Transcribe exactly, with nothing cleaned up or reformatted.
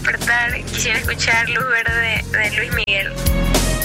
despertar, quisiera escuchar Luz Verde de Luis Miguel.